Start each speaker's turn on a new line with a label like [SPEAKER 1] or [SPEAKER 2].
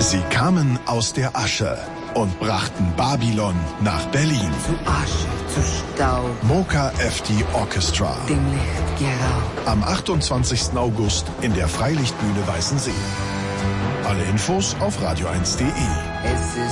[SPEAKER 1] Sie kamen aus der Asche und brachten Babylon nach Berlin.
[SPEAKER 2] Zu Asche, zu Staub.
[SPEAKER 1] Mocha FT Orchestra.
[SPEAKER 2] Dem Licht geraubt.
[SPEAKER 1] Am 28. August in der Freilichtbühne Weißensee. Alle Infos auf radio1.de.
[SPEAKER 2] Es ist